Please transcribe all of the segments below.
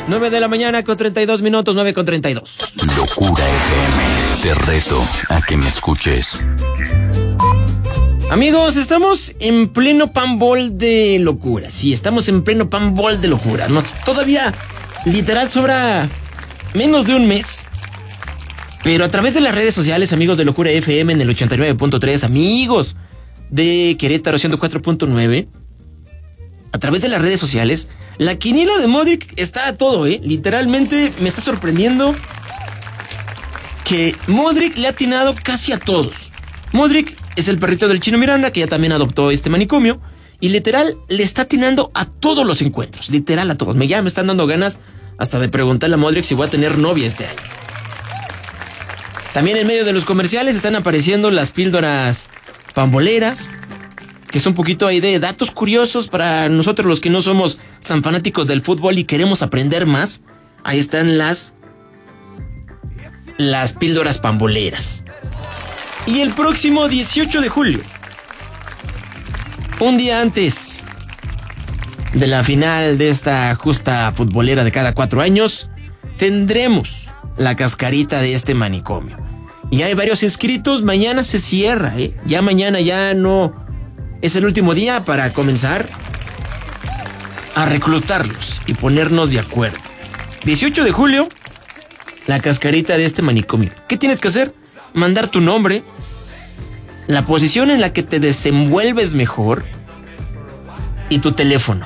9 de la mañana con 32 minutos, 9 con 32. Locura FM. Te reto a que me escuches. Amigos, estamos en pleno panball de locura. Sí, estamos en pleno panball de locura. Todavía, literal, sobra menos de un mes. Pero a través de las redes sociales, amigos de Locura FM en el 89.3, amigos de Querétaro 104.9, a través de las redes sociales, la quiniela de Modric está a todo, Literalmente me está sorprendiendo que Modric le ha atinado casi a todos. Modric es el perrito del Chino Miranda, que ya también adoptó este manicomio, y literal le está atinando a todos los encuentros, literal a todos. Ya me están dando ganas hasta de preguntarle a Modric si voy a tener novia este año. También en medio de los comerciales están apareciendo las píldoras pamboleras, que es un poquito ahí de datos curiosos para nosotros los que no somos tan fanáticos del fútbol y queremos aprender más. Ahí están las píldoras pamboleras. Y el próximo 18 de julio, un día antes de la final de esta justa futbolera de cada 4 años, tendremos la cascarita de este manicomio. Y hay varios inscritos, mañana se cierra, Ya mañana ya no es el último día para comenzar a reclutarlos y ponernos de acuerdo. 18 de julio, la cascarita de este manicomio. ¿Qué tienes que hacer? Mandar tu nombre, la posición en la que te desenvuelves mejor y tu teléfono.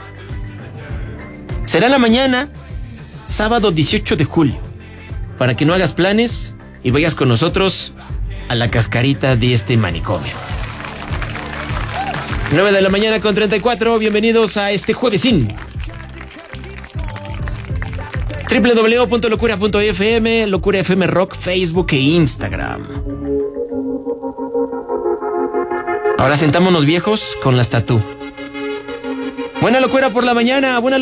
Será la mañana, sábado 18 de julio, para que no hagas planes y vayas con nosotros a la cascarita de este manicomio. 9 de la mañana con 34, bienvenidos a este juevesín. www.locura.fm, Locura FM Rock, Facebook e Instagram. Ahora sentámonos viejos con las tatú. Buena locura por la mañana, buena